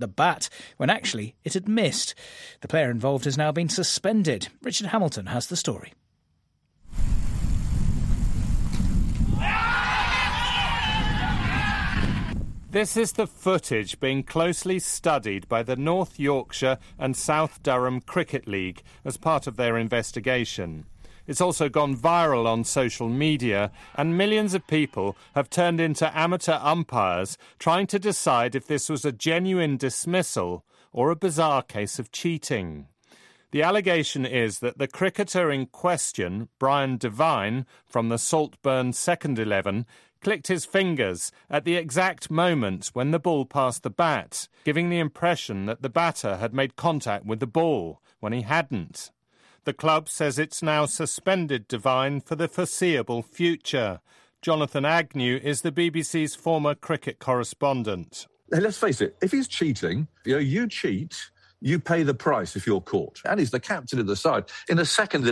the bat when actually it had missed. The player involved has now been suspended. Richard Hamilton has the story. This is the footage being closely studied by the North Yorkshire and South Durham Cricket League as part of their investigation. It's also gone viral on social media, and millions of people have turned into amateur umpires trying to decide if this was a genuine dismissal or a bizarre case of cheating. The allegation is that the cricketer in question, Brian Devine, from the Saltburn second 11, clicked his fingers at the exact moment when the ball passed the bat, giving the impression that the batter had made contact with the ball when he hadn't. The club says it's now suspended Devine for the foreseeable future. Jonathan Agnew is the BBC's former cricket correspondent. Let's face it, if he's cheating, you cheat, you pay the price if you're caught. And he's the captain of the side. In a second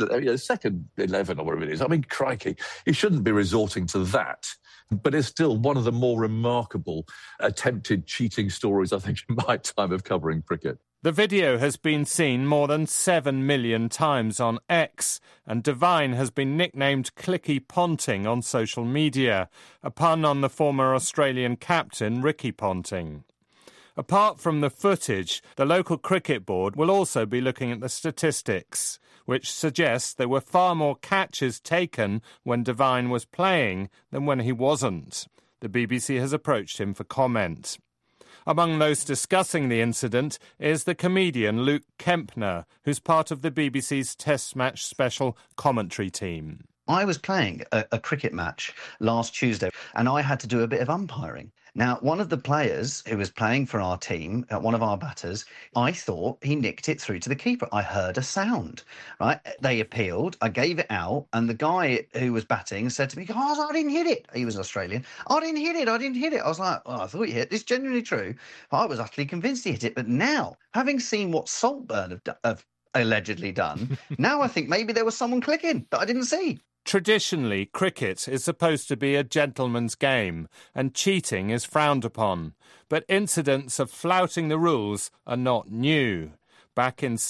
11 or whatever it is, I mean, crikey, he shouldn't be resorting to that. But it's still one of the more remarkable attempted cheating stories, I think, in my time of covering cricket. The video has been seen more than 7 million times on X, and Devine has been nicknamed Clicky Ponting on social media, a pun on the former Australian captain Ricky Ponting. Apart from the footage, the local cricket board will also be looking at the statistics, which suggests there were far more catches taken when Devine was playing than when he wasn't. The BBC has approached him for comment. Among those discussing the incident is the comedian Luke Kempner, who's part of the BBC's Test Match special commentary team. I was playing a cricket match last Tuesday and I had to do a bit of umpiring. Now, one of the players who was playing for our team, one of our batters, I thought he nicked it through to the keeper. I heard a sound, right? They appealed, I gave it out, and the guy who was batting said to me, "Oh, I didn't hit it." He was Australian. "I didn't hit it. I was like, "Oh, I thought you hit it. It's genuinely true." I was utterly convinced he hit it. But now, having seen what Saltburn have allegedly done, now I think maybe there was someone clicking that I didn't see. Traditionally, cricket is supposed to be a gentleman's game, and cheating is frowned upon. But incidents of flouting the rules are not new. Back in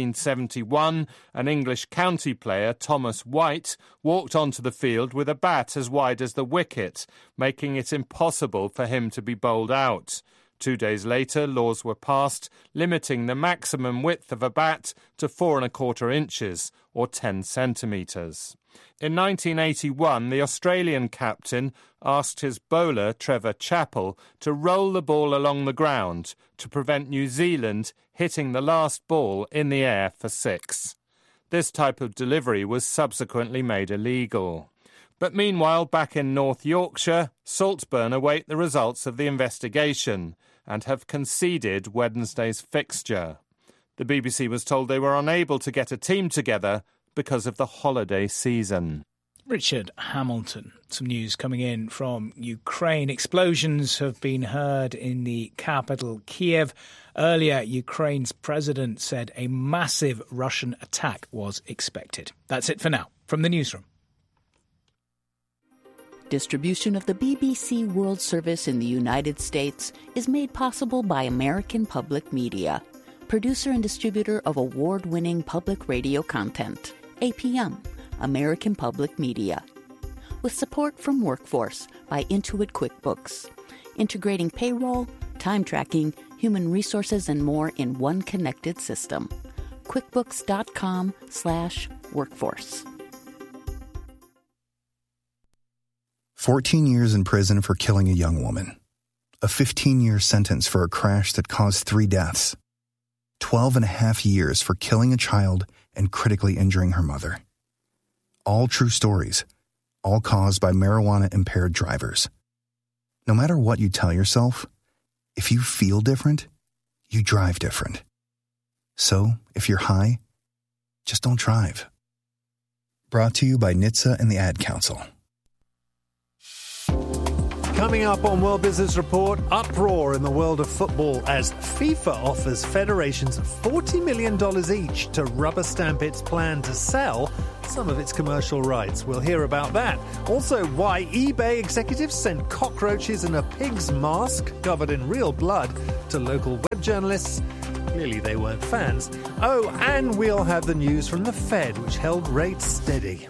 1771, an English county player, Thomas White, walked onto the field with a bat as wide as the wicket, making it impossible for him to be bowled out. 2 days later, laws were passed limiting the maximum width of a bat to 4¼ inches, or 10 centimetres. In 1981, the Australian captain asked his bowler, Trevor Chappell, to roll the ball along the ground to prevent New Zealand hitting the last ball in the air for 6. This type of delivery was subsequently made illegal. But meanwhile, back in North Yorkshire, Saltburn await the results of the investigation and have conceded Wednesday's fixture. The BBC was told they were unable to get a team together because of the holiday season. Richard Hamilton. Some news coming in from Ukraine. Explosions have been heard in the capital, Kiev. Earlier, Ukraine's president said a massive Russian attack was expected. That's it for now. From the newsroom. Distribution of the BBC World Service in the United States is made possible by American Public Media, producer and distributor of award-winning public radio content. APM, American Public Media. With support from Workforce by Intuit QuickBooks, integrating payroll, time tracking, human resources, and more in one connected system. QuickBooks.com/workforce. 14 years in prison for killing a young woman. A 15-year sentence for a crash that caused 3 deaths. 12.5 years for killing a child and critically injuring her mother. All true stories, all caused by marijuana-impaired drivers. No matter what you tell yourself, if you feel different, you drive different. So, if you're high, just don't drive. Brought to you by NHTSA and the Ad Council. Coming up on World Business Report, uproar in the world of football as FIFA offers federations $40 million each to rubber stamp its plan to sell some of its commercial rights. We'll hear about that. Also, why eBay executives sent cockroaches in a pig's mask covered in real blood to local web journalists. Clearly they weren't fans. Oh, and we'll have the news from the Fed, which held rates steady.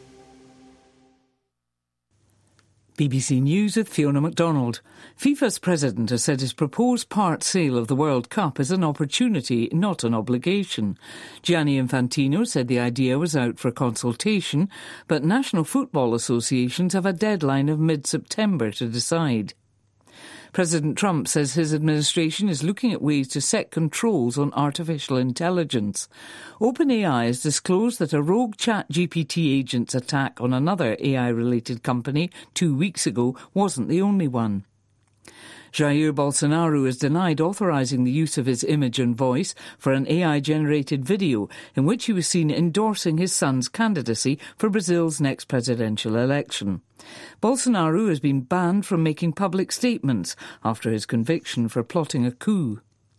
BBC News with Fiona MacDonald. FIFA's president has said his proposed part sale of the World Cup is an opportunity, not an obligation. Gianni Infantino said the idea was out for consultation, but national football associations have a deadline of mid-September to decide. President Trump says his administration is looking at ways to set controls on artificial intelligence. OpenAI has disclosed that a rogue ChatGPT agent's attack on another AI-related company 2 weeks ago wasn't the only one. Jair Bolsonaro has denied authorising the use of his image and voice for an AI-generated video in which he was seen endorsing his son's candidacy for Brazil's next presidential election. Bolsonaro has been banned from making public statements after his conviction for plotting a coup.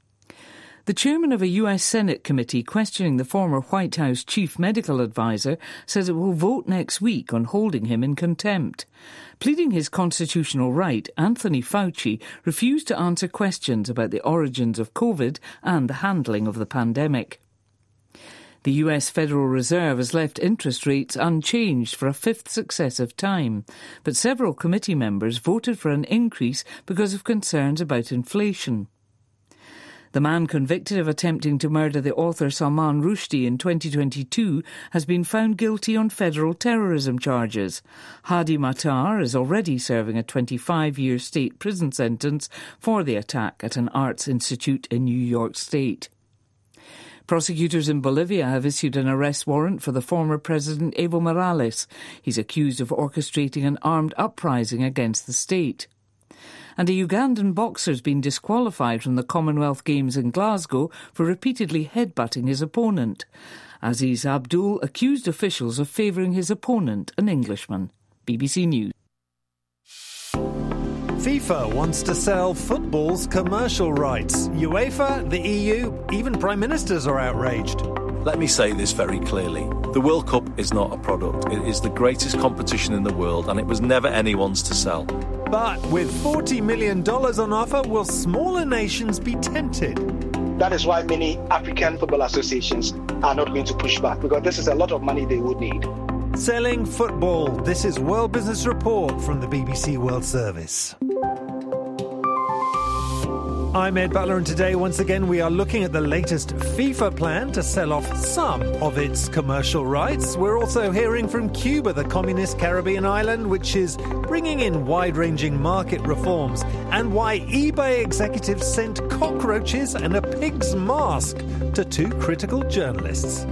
The chairman of a US Senate committee questioning the former White House chief medical advisor says it will vote next week on holding him in contempt. Pleading his constitutional right, Anthony Fauci refused to answer questions about the origins of COVID and the handling of the pandemic. The US Federal Reserve has left interest rates unchanged for a fifth successive time, but several committee members voted for an increase because of concerns about inflation. The man convicted of attempting to murder the author Salman Rushdie in 2022 has been found guilty on federal terrorism charges. Hadi Matar is already serving a 25-year state prison sentence for the attack at an arts institute in New York State. Prosecutors in Bolivia have issued an arrest warrant for the former President Evo Morales. He's accused of orchestrating an armed uprising against the state. And a Ugandan boxer has been disqualified from the Commonwealth Games in Glasgow for repeatedly headbutting his opponent. Aziz Abdul accused officials of favouring his opponent, an Englishman. BBC News. FIFA wants to sell football's commercial rights. UEFA, the EU, even prime ministers are outraged. Let me say this very clearly. The World Cup is not a product. It is the greatest competition in the world, and it was never anyone's to sell. But with $40 million on offer, will smaller nations be tempted? That is why many African football associations are not going to push back, because this is a lot of money they would need. Selling football. This is World Business Report from the BBC World Service. I'm Ed Butler, and today, once again, we are looking at the latest FIFA plan to sell off some of its commercial rights. We're also hearing from Cuba, the communist Caribbean island, which is bringing in wide-ranging market reforms, and why eBay executives sent cockroaches and a pig's mask to two critical journalists.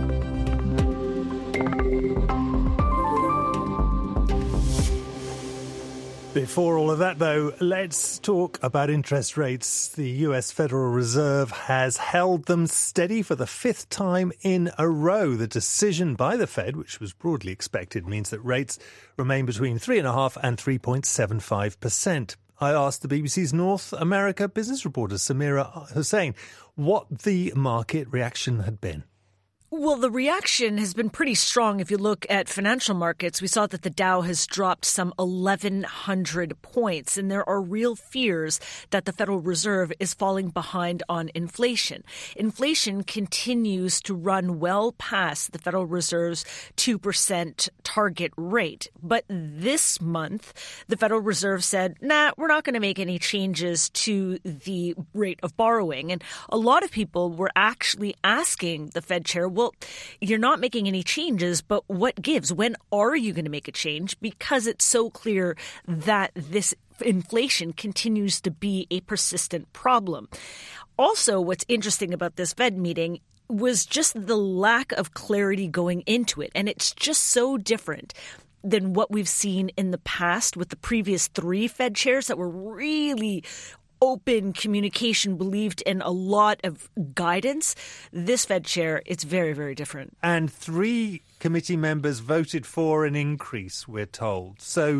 Before all of that, though, let's talk about interest rates. The US Federal Reserve has held them steady for the fifth time in a row. The decision by the Fed, which was broadly expected, means that rates remain between 3.5% and 3.75%. I asked the BBC's North America business reporter, Samira Hussain, what the market reaction had been. Well, the reaction has been pretty strong. If you look at financial markets, we saw that the Dow has dropped some 1,100 points, and there are real fears that the Federal Reserve is falling behind on inflation. Inflation continues to run well past the Federal Reserve's 2% target rate. But this month, the Federal Reserve said, we're not going to make any changes to the rate of borrowing. And a lot of people were actually asking the Fed chair, well, you're not making any changes, but what gives? When are you going to make a change? Because it's so clear that this inflation continues to be a persistent problem. Also, what's interesting about this Fed meeting was just the lack of clarity going into it. And it's just so different than what we've seen in the past with the previous three Fed chairs that were really open communication, believed in a lot of guidance. This Fed chair, it's very, very different. And three committee members voted for an increase, we're told. So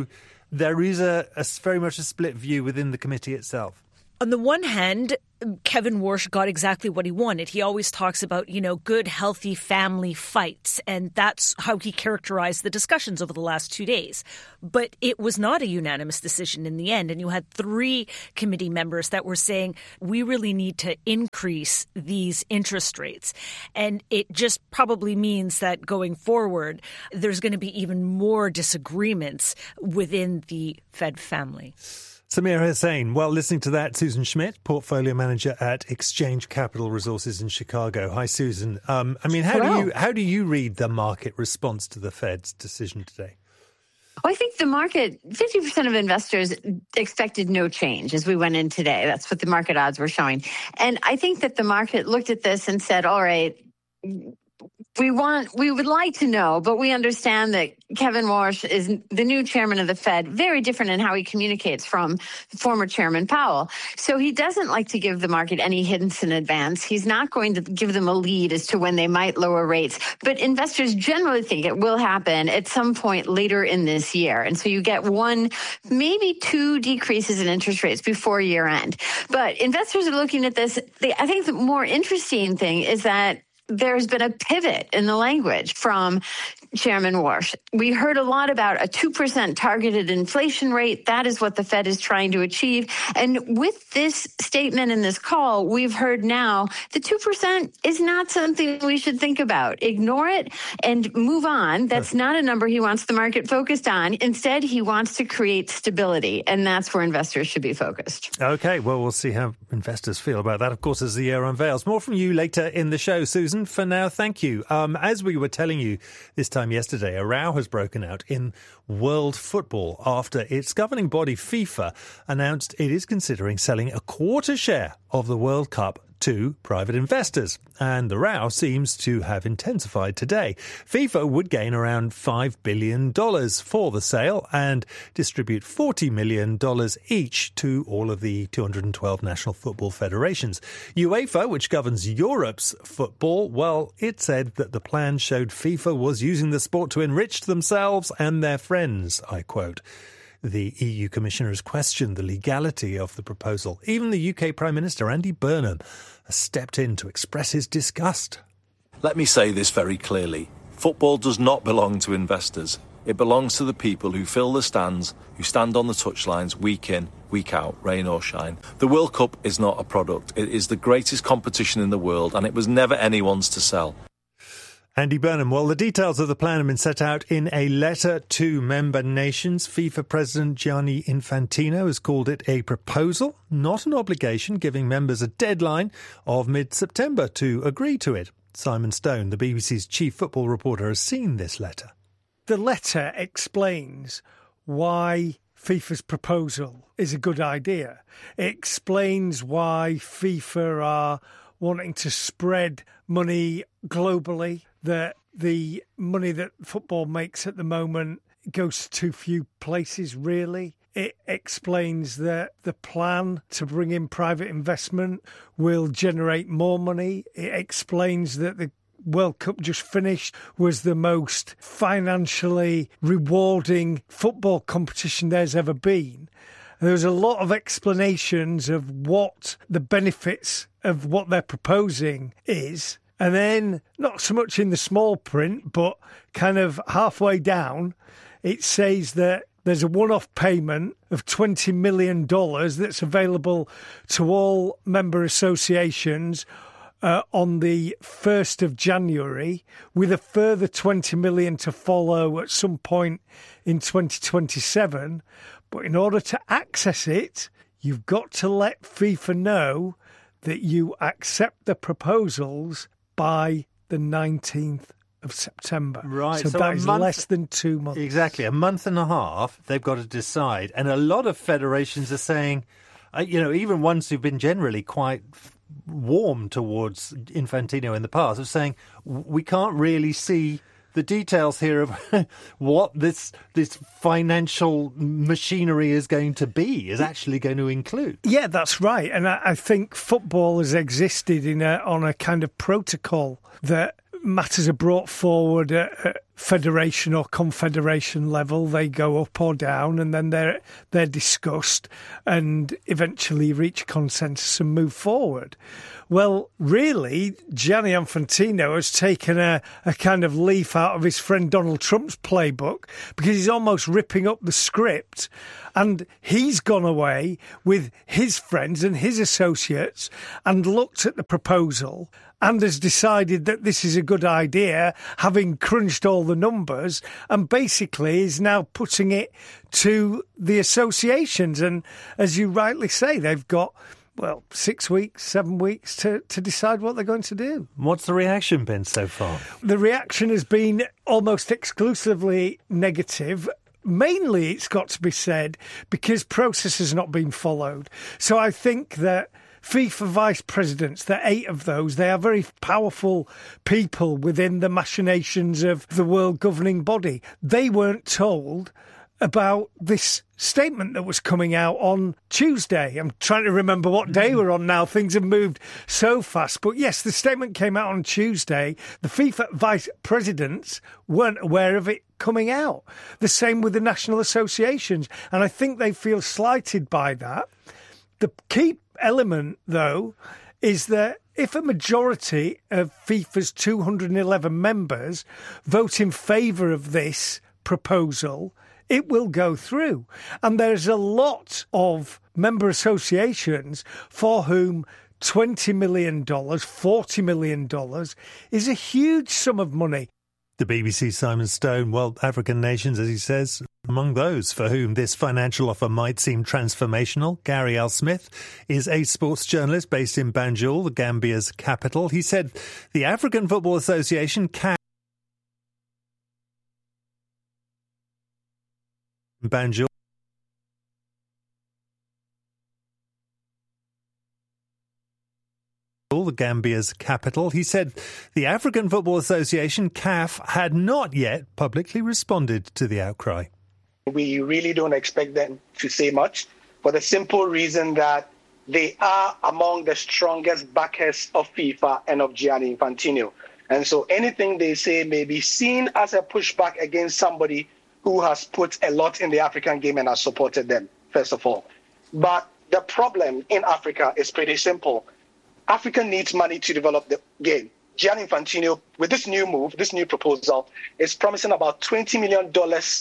there is a very much a split view within the committee itself. On the one hand, Kevin Warsh got exactly what he wanted. He always talks about, good, healthy family fights, and that's how he characterized the discussions over the last 2 days. But it was not a unanimous decision in the end, and you had 3 committee members that were saying, we really need to increase these interest rates. And it just probably means that going forward, there's going to be even more disagreements within the Fed family. Samir Hussain. Well, listening to that, Susan Schmidt, portfolio manager at Exchange Capital Resources in Chicago. Hi, Susan. How do you read the market response to the Fed's decision today? Well, I think the market, 50% of investors expected no change as we went in today. That's what the market odds were showing. And I think that the market looked at this and said, all right, we would like to know, but we understand that Kevin Warsh is the new chairman of the Fed, very different in how he communicates from former Chairman Powell. So he doesn't like to give the market any hints in advance. He's not going to give them a lead as to when they might lower rates. But investors generally think it will happen at some point later in this year. And so you get 1, maybe 2 decreases in interest rates before year end. But investors are looking at this. I think the more interesting thing is that there's been a pivot in the language from Chairman Warsh. We heard a lot about a 2% targeted inflation rate. That is what the Fed is trying to achieve. And with this statement in this call, we've heard now the 2% is not something we should think about. Ignore it and move on. That's not a number he wants the market focused on. Instead, he wants to create stability, and that's where investors should be focused. Okay, well, we'll see how investors feel about that, of course, as the year unveils. More from you later in the show, Susan. For now, thank you. As we were telling you this time yesterday, a row has broken out in world football after its governing body, FIFA, announced it is considering selling a quarter share of the World Cup to private investors. And the row seems to have intensified today. FIFA would gain around $5 billion for the sale and distribute $40 million each to all of the 212 national football federations. UEFA, which governs Europe's football, well, it said that the plan showed FIFA was using the sport to enrich themselves and their friends, I quote. The EU Commissioner has questioned the legality of the proposal. Even the UK Prime Minister, Andy Burnham, has stepped in to express his disgust. Let me say this very clearly. Football does not belong to investors. It belongs to the people who fill the stands, who stand on the touchlines week in, week out, rain or shine. The World Cup is not a product. It is the greatest competition in the world, and it was never anyone's to sell. Andy Burnham. Well, the details of the plan have been set out in a letter to member nations. FIFA President Gianni Infantino has called it a proposal, not an obligation, giving members a deadline of mid-September to agree to it. Simon Stone, the BBC's chief football reporter, has seen this letter. The letter explains why FIFA's proposal is a good idea. It explains why FIFA are wanting to spread money globally, that the money that football makes at the moment goes to too few places, really. It explains that the plan to bring in private investment will generate more money. It explains that the World Cup just finished was the most financially rewarding football competition there's ever been. There's a lot of explanations of what the benefits of what they're proposing is. And then, not so much in the small print, but kind of halfway down, it says that there's a one-off payment of $20 million that's available to all member associations on the 1st of January, with a further $20 million to follow at some point in 2027. But in order to access it, you've got to let FIFA know that you accept the proposals by the 19th of September. Right. So that is less than 2 months. Exactly. A month and a half, they've got to decide. And a lot of federations are saying, even ones who've been generally quite warm towards Infantino in the past, are saying, we can't really see the details here of what this financial machinery is going to be, is actually going to include. Yeah, that's right. And I think football has existed on a kind of protocol that matters are brought forward at federation or confederation level. They go up or down, and then they're discussed and eventually reach consensus and move forward. Well, really, Gianni Infantino has taken a kind of leaf out of his friend Donald Trump's playbook, because he's almost ripping up the script, and he's gone away with his friends and his associates and looked at the proposal and has decided that this is a good idea, having crunched all the numbers, and basically is now putting it to the associations. And as you rightly say, they've got 6 weeks, 7 weeks to decide what they're going to do. What's the reaction been so far? The reaction has been almost exclusively negative. Mainly, it's got to be said, because process has not been followed. So I think that FIFA vice presidents, there are 8 of those, they are very powerful people within the machinations of the world governing body. They weren't told about this statement that was coming out on Tuesday. I'm trying to remember what day we're on now. Things have moved so fast. But yes, the statement came out on Tuesday. The FIFA vice presidents weren't aware of it coming out. The same with the national associations. And I think they feel slighted by that. The key element, though, is that if a majority of FIFA's 211 members vote in favour of this proposal, it will go through. And there's a lot of member associations for whom $20 million, $40 million is a huge sum of money. The BBC's Simon Stone, well, African nations, as he says, among those for whom this financial offer might seem transformational. Gary L. Smith is a sports journalist based in Banjul, the Gambia's capital. He said the African Football Association can Banjul. The Gambia's capital. He said the African Football Association, CAF, had not yet publicly responded to the outcry. We really don't expect them to say much, for the simple reason that they are among the strongest backers of FIFA and of Gianni Infantino. And so anything they say may be seen as a pushback against somebody who has put a lot in the African game and has supported them, first of all. But the problem in Africa is pretty simple. Africa needs money to develop the game. Gianni Infantino, with this new move, this new proposal, is promising about $20 million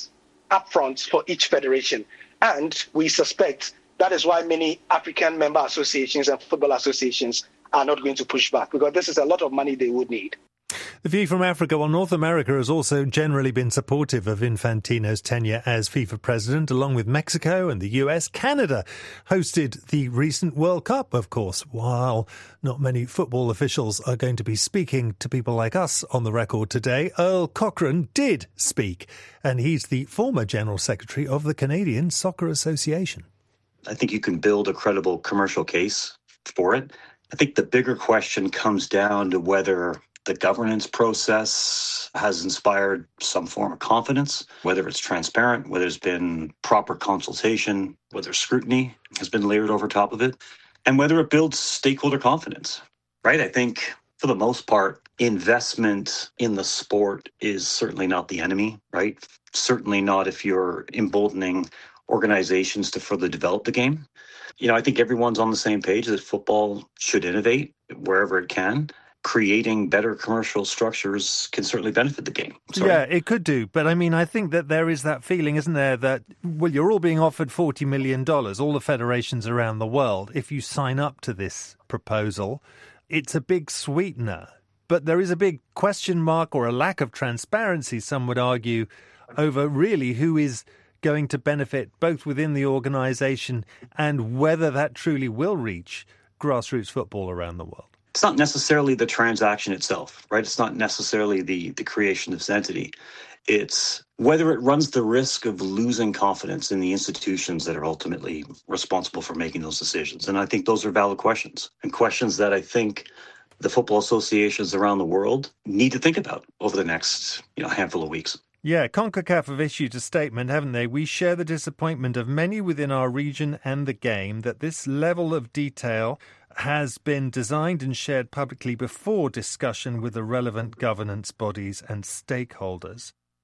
upfront for each federation. And we suspect that is why many African member associations and football associations are not going to push back, because this is a lot of money they would need. The view from Africa, well, North America has also generally been supportive of Infantino's tenure as FIFA president, along with Mexico and the US. Canada hosted the recent World Cup, of course, while not many football officials are going to be speaking to people like us on the record today. Earl Cochrane did speak, and he's the former General Secretary of the Canadian Soccer Association. I think you can build a credible commercial case for it. I think the bigger question comes down to whether the governance process has inspired some form of confidence, whether it's transparent, whether there's been proper consultation, whether scrutiny has been layered over top of it, and whether it builds stakeholder confidence, right? I think for the most part, investment in the sport is certainly not the enemy, right? Certainly not if you're emboldening organizations to further develop the game. I think everyone's on the same page that football should innovate wherever it can. Creating better commercial structures can certainly benefit the game. Yeah, it could do. But I think that there is that feeling, isn't there, that, well, you're all being offered $40 million, all the federations around the world. If you sign up to this proposal, it's a big sweetener. But there is a big question mark, or a lack of transparency, some would argue, over really who is going to benefit both within the organisation and whether that truly will reach grassroots football around the world. It's not necessarily the transaction itself, right? It's not necessarily the creation of this entity. It's whether it runs the risk of losing confidence in the institutions that are ultimately responsible for making those decisions. And I think those are valid questions, and questions that I think the football associations around the world need to think about over the next handful of weeks. Yeah, CONCACAF have issued a statement, haven't they? We share the disappointment of many within our region and the game that this level of detail has been designed and shared publicly before discussion with the relevant governance bodies and stakeholders.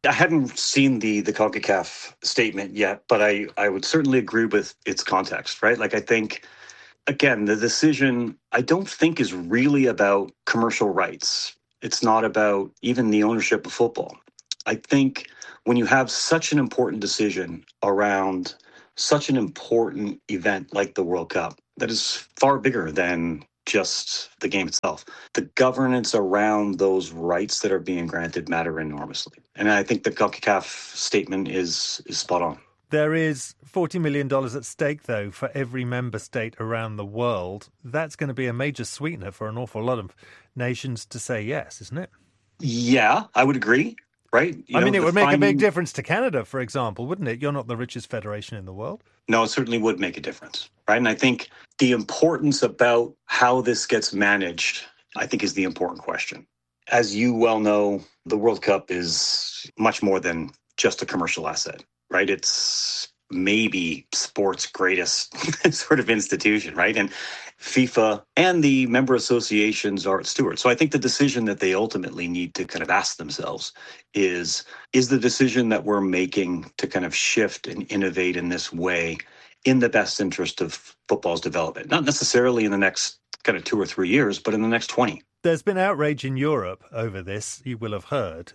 I hadn't seen the CONCACAF statement yet, but I would certainly agree with its context, right? Like, I think, again, the decision, I don't think is really about commercial rights. It's not about even the ownership of football. I think when you have such an important decision around such an important event like the World Cup, that is far bigger than just the game itself. The governance around those rights that are being granted matter enormously. And I think the CONCACAF statement is spot on. There is $40 million at stake, though, for every member state around the world. That's going to be a major sweetener for an awful lot of nations to say yes, isn't it? Yeah, I would agree, right? I mean, it would make a big difference to Canada, for example, wouldn't it? You're not the richest federation in the world. No, it certainly would make a difference, right? And I think the importance about how this gets managed, I think, is the important question. As you well know, the World Cup is much more than just a commercial asset, right? It's maybe sport's greatest sort of institution, right? And FIFA and the member associations are its stewards. So I think the decision that they ultimately need to kind of ask themselves is the decision that we're making to kind of shift and innovate in this way in the best interest of football's development? Not necessarily in the next kind of 2 or 3 years, but in the next 20. There's been outrage in Europe over this, you will have heard.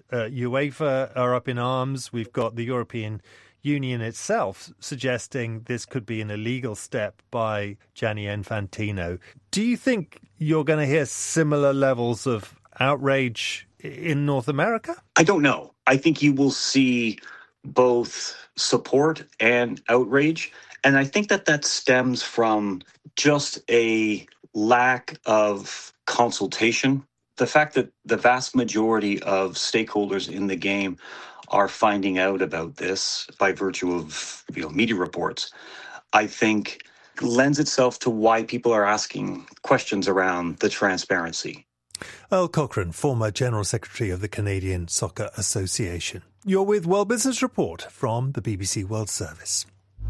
UEFA are up in arms. We've got the European Union itself suggesting this could be an illegal step by Gianni Infantino. Do you think you're going to hear similar levels of outrage in North America? I don't know. I think you will see both support and outrage. And I think that stems from just a lack of consultation. The fact that the vast majority of stakeholders in the game are finding out about this by virtue of media reports, I think lends itself to why people are asking questions around the transparency. Earl Cochrane, former General Secretary of the Canadian Soccer Association. You're with World Business Report from the BBC World Service.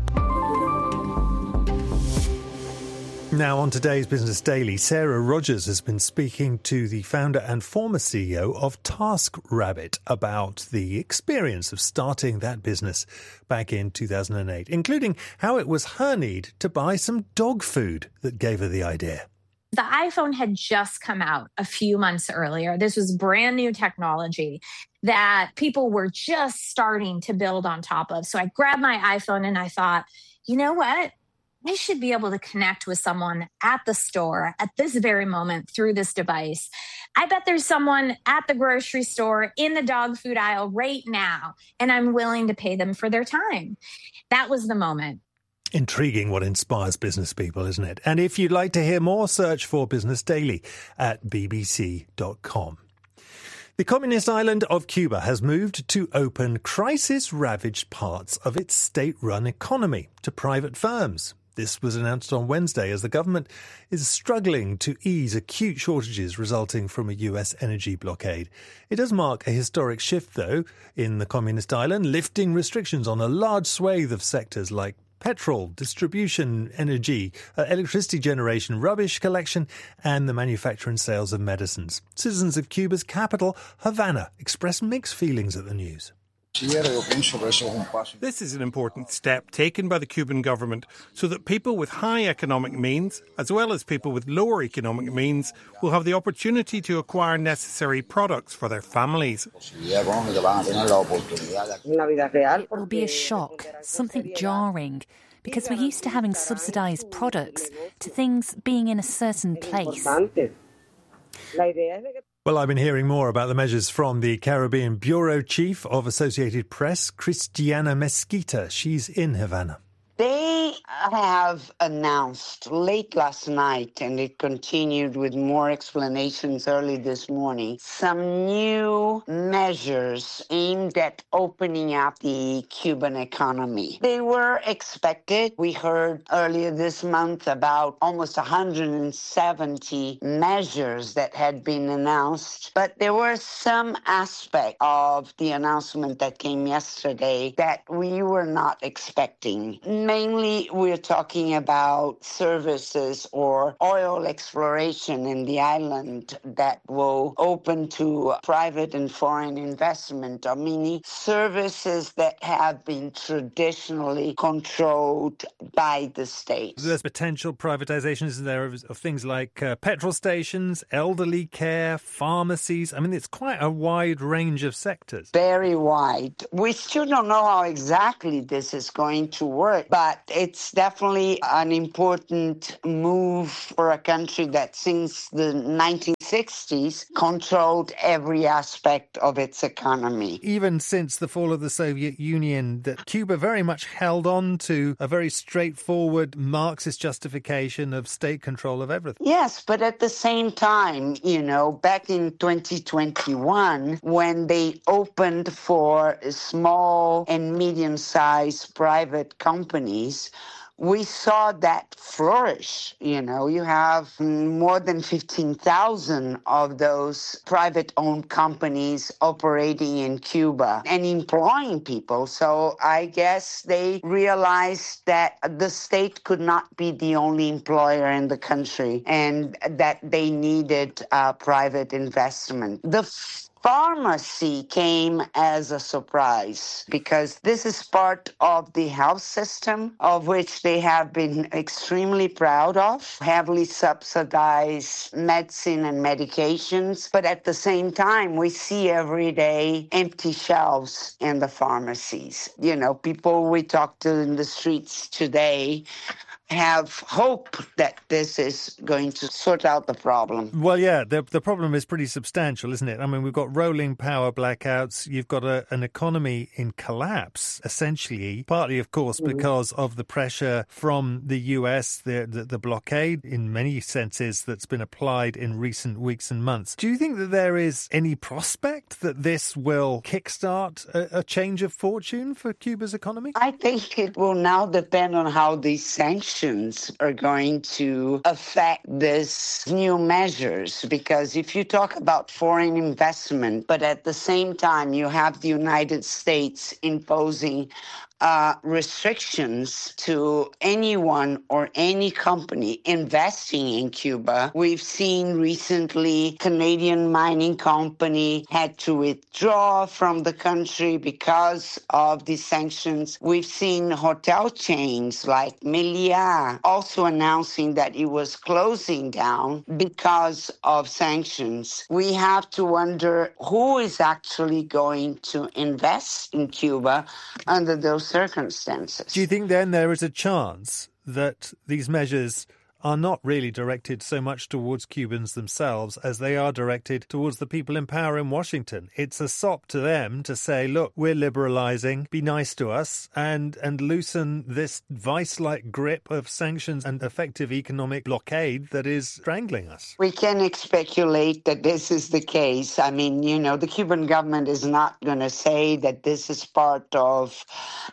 Now, on today's Business Daily, Sarah Rogers has been speaking to the founder and former CEO of TaskRabbit about the experience of starting that business back in 2008, including how it was her need to buy some dog food that gave her the idea. The iPhone had just come out a few months earlier. This was brand new technology that people were just starting to build on top of. So I grabbed my iPhone and I thought, you know what? I should be able to connect with someone at the store at this very moment through this device. I bet there's someone at the grocery store in the dog food aisle right now, and I'm willing to pay them for their time. That was the moment. Intriguing what inspires business people, isn't it? And if you'd like to hear more, search for Business Daily at bbc.com. The communist island of Cuba has moved to open crisis-ravaged parts of its state-run economy to private firms. This was announced on Wednesday as the government is struggling to ease acute shortages resulting from a US energy blockade. It does mark a historic shift, though, in the communist island, lifting restrictions on a large swathe of sectors like petrol, distribution, energy, electricity generation, rubbish collection, and the manufacture and sales of medicines. Citizens of Cuba's capital, Havana, expressed mixed feelings at the news. This is an important step taken by the Cuban government so that people with high economic means, as well as people with lower economic means, will have the opportunity to acquire necessary products for their families. It will be a shock, something jarring, because we're used to having subsidised products, to things being in a certain place. Well, I've been hearing more about the measures from the Caribbean Bureau Chief of Associated Press, Christiana Mesquita. She's in Havana. They have announced late last night, and it continued with more explanations early this morning, some new measures aimed at opening up the Cuban economy. They were expected. We heard earlier this month about almost 170 measures that had been announced, but there were some aspects of the announcement that came yesterday that we were not expecting. Mainly we're talking about services or oil exploration in the island that will open to private and foreign investment, or many services that have been traditionally controlled by the state. There's potential privatizations, isn't there, of things like petrol stations, elderly care, pharmacies. I mean, it's quite a wide range of sectors. Very wide. We still don't know how exactly this is going to work, but it's definitely an important move for a country that since the 1960s controlled every aspect of its economy. Even since the fall of the Soviet Union, that Cuba very much held on to a very straightforward Marxist justification of state control of everything. Yes, but at the same time, back in 2021, when they opened for small and medium-sized private companies, we saw that flourish. You have more than 15,000 of those private-owned companies operating in Cuba and employing people. So I guess they realized that the state could not be the only employer in the country and that they needed private investment. The pharmacy came as a surprise because this is part of the health system of which they have been extremely proud of, heavily subsidized medicine and medications. But at the same time, we see every day empty shelves in the pharmacies. People we talk to in the streets today have hope that this is going to sort out the problem. Well, yeah, the problem is pretty substantial, isn't it? I mean, we've got rolling power blackouts. You've got an economy in collapse, essentially, partly, of course, because of the pressure from the US, the blockade, in many senses, that's been applied in recent weeks and months. Do you think that there is any prospect that this will kickstart a change of fortune for Cuba's economy? I think it will now depend on how these sanctions are going to affect these new measures, because if you talk about foreign investment, but at the same time you have the United States imposing restrictions to anyone or any company investing in Cuba. We've seen recently Canadian mining company had to withdraw from the country because of the sanctions. We've seen hotel chains like Meliá also announcing that it was closing down because of sanctions. We have to wonder who is actually going to invest in Cuba under those circumstances. Do you think then there is a chance that these measures are not really directed so much towards Cubans themselves as they are directed towards the people in power in Washington? It's a sop to them to say, look, we're liberalising, be nice to us, and loosen this vice-like grip of sanctions and effective economic blockade that is strangling us. We can speculate that this is the case. I mean, the Cuban government is not going to say that this is part of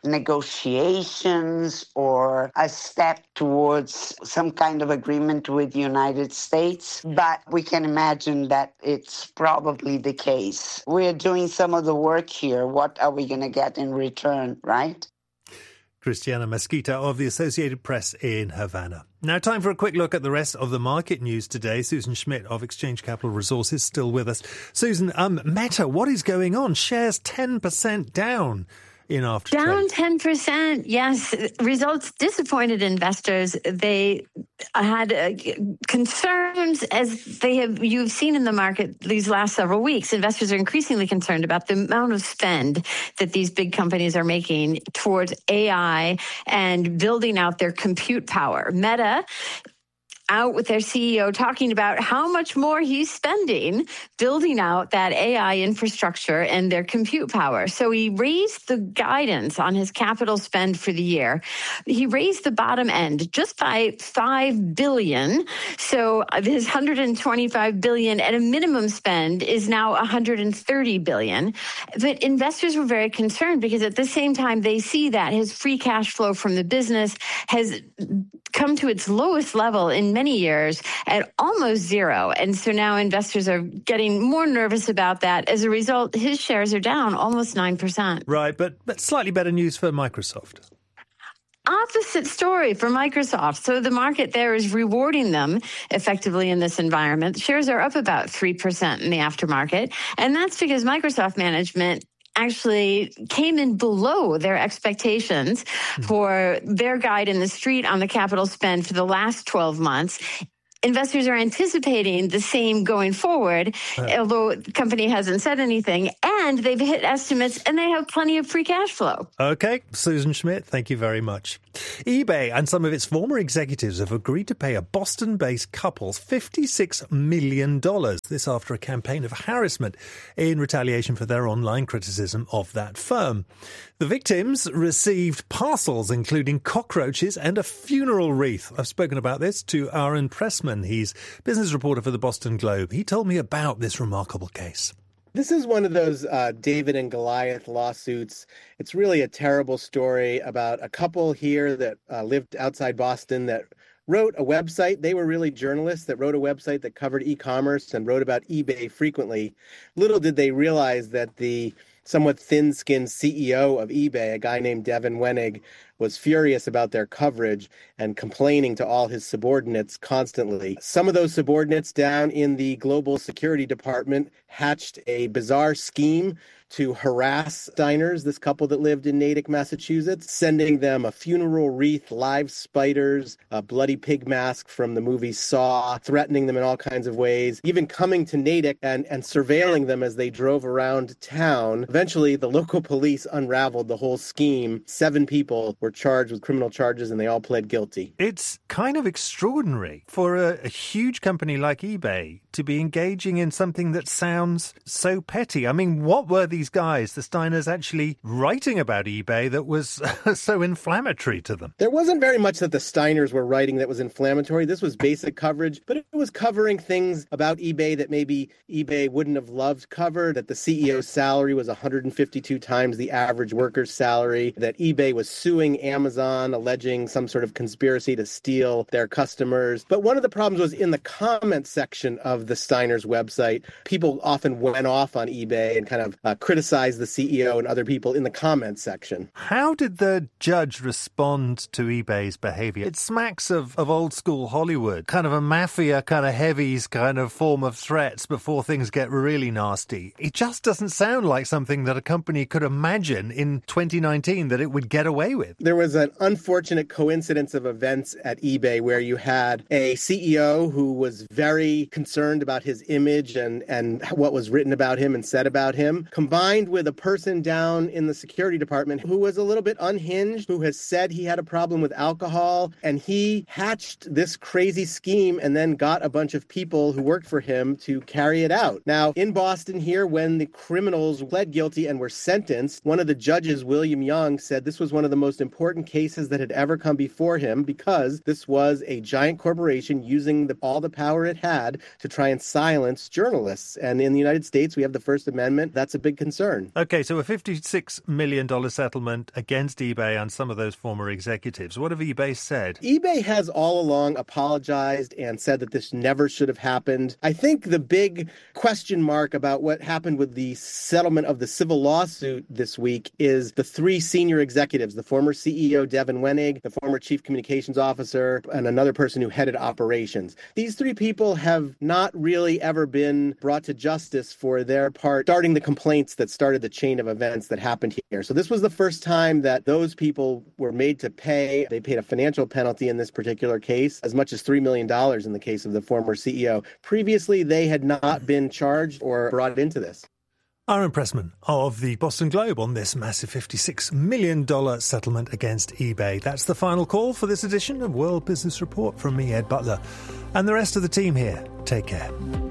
negotiations or a step towards some kind of agreement with the United States, but we can imagine that it's probably the case. We're doing some of the work here. What are we going to get in return, right? Christiana Mesquita of the Associated Press in Havana. Now, time for a quick look at the rest of the market news today. Susan Schmidt of Exchange Capital Resources still with us. Susan, Meta, what is going on? Shares 10% down in after down 10%. Yes, results disappointed investors. They had concerns, as you've seen in the market these last several weeks. Investors are increasingly concerned about the amount of spend that these big companies are making towards AI and building out their compute power. Meta out with their CEO talking about how much more he's spending building out that AI infrastructure and their compute power. So he raised the guidance on his capital spend for the year. He raised the bottom end just by $5 billion. So his $125 billion at a minimum spend is now $130 billion. But investors were very concerned because at the same time they see that his free cash flow from the business has come to its lowest level in many years at almost zero. And so now investors are getting more nervous about that. As a result, his shares are down almost 9%. Right, but slightly better news for Microsoft. opposite story for Microsoft. So the market there is rewarding them effectively in this environment. Shares are up about 3% in the aftermarket. And that's because Microsoft management actually came in below their expectations for their guide in the street on the capital spend for the last 12 months. Investors are anticipating the same going forward, although the company hasn't said anything, and they've hit estimates and they have plenty of free cash flow. OK, Susan Schmidt, thank you very much. eBay and some of its former executives have agreed to pay a Boston-based couple $56 million. This after a campaign of harassment in retaliation for their online criticism of that firm. The victims received parcels including cockroaches and a funeral wreath. I've spoken about this to Aaron Pressman. He's business reporter for the Boston Globe. He told me about this remarkable case. This is one of those David and Goliath lawsuits. It's really a terrible story about a couple here that lived outside Boston that wrote a website. They were really journalists that wrote a website that covered e-commerce and wrote about eBay frequently. Little did they realize that the somewhat thin-skinned CEO of eBay, a guy named Devin Wenig, was furious about their coverage and complaining to all his subordinates constantly. Some of those subordinates down in the global security department hatched a bizarre scheme to harass diners, this couple that lived in Natick, Massachusetts, sending them a funeral wreath, live spiders, a bloody pig mask from the movie Saw, threatening them in all kinds of ways, even coming to Natick and surveilling them as they drove around town. Eventually, the local police unraveled the whole scheme. 7 people were charged with criminal charges and they all pled guilty. It's kind of extraordinary for a huge company like eBay to be engaging in something that sounds so petty. I mean, what were these guys, the Steiners, actually writing about eBay that was so inflammatory to them? There wasn't very much that the Steiners were writing that was inflammatory. This was basic coverage, but it was covering things about eBay that maybe eBay wouldn't have loved covered, that the CEO's salary was 152 times the average worker's salary, that eBay was suing Amazon, alleging some sort of conspiracy to steal their customers. But one of the problems was in the comment section of the Steiners' website. People often went off on eBay and kind of criticized the CEO and other people in the comments section. How did the judge respond to eBay's behavior? It smacks of old school Hollywood, kind of a mafia, kind of heavies kind of form of threats before things get really nasty. It just doesn't sound like something that a company could imagine in 2019 that it would get away with. There was an unfortunate coincidence of events at eBay where you had a CEO who was very concerned about his image and what was written about him and said about him, combined with a person down in the security department who was a little bit unhinged, who has said he had a problem with alcohol, and he hatched this crazy scheme and then got a bunch of people who worked for him to carry it out. Now, in Boston here, when the criminals pled guilty and were sentenced, one of the judges, William Young, said this was one of the most important cases that had ever come before him because this was a giant corporation using all the power it had to try and silence journalists. And in the United States, we have the First Amendment. That's a big concern. OK, so a $56 million settlement against eBay and some of those former executives. What have eBay said? eBay has all along apologized and said that this never should have happened. I think the big question mark about what happened with the settlement of the civil lawsuit this week is the 3 senior executives, the former CEO Devin Wenig, the former chief communications officer, and another person who headed operations. These 3 people have not really ever been brought to justice for their part starting the complaints that started the chain of events that happened here. So this was the first time that those people were made to pay. They paid a financial penalty in this particular case, as much as $3 million in the case of the former CEO. Previously, they had not been charged or brought into this. Aaron Pressman of the Boston Globe on this massive $56 million settlement against eBay. That's the final call for this edition of World Business Report from me, Ed Butler, and the rest of the team here. Take care.